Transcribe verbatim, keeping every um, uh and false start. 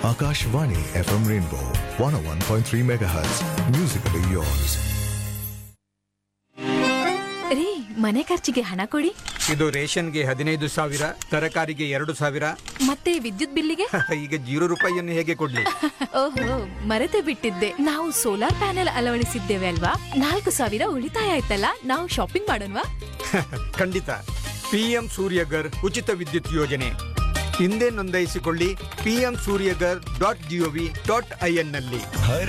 Akashvani F M Rainbow one oh one point three megahertz. Musically yours. ರೀ, ಮನೆ ಖರ್ಚಿಗೆ ಹಣ ಕೊಡಿ. ಇದು ರೇಷನ್ಗೆ ಹದಿನೈದು ಸಾವಿರ, ತರಕಾರಿಗೆ ಎರಡು ಸಾವಿರ, ಮತ್ತೆ ವಿದ್ಯುತ್ ಬಿಲ್ಲಿಗೆ ಈಗ ಜೀರೋ ರೂಪಾಯಿಯನ್ನು ಹೇಗೆ ಕೊಡ್ಲಿ? ಓಹೋ, ಮರೆತೇ ಬಿಟ್ಟಿದ್ದೆ. ನಾವು ಸೋಲಾರ್ ಪ್ಯಾನೆಲ್ ಅಳವಡಿಸಿದ್ದೇವೆ ಅಲ್ವಾ? ನಾಲ್ಕು ಸಾವಿರ ಉಳಿತಾಯ ಆಯ್ತಲ್ಲ. ನಾವು ಶಾಪಿಂಗ್ ಮಾಡೋಣವಾ? ಖಂಡಿತ. ಪಿಎಂ ಸೂರ್ಯಗರ್ ಉಚಿತ ವಿದ್ಯುತ್ ಯೋಜನೆ ಹಿಂದೆ ನೋಂದಾಯಿಸಿಕೊಳ್ಳಿ. PM Surya Ghar dot gov dot I N ನಲ್ಲಿ.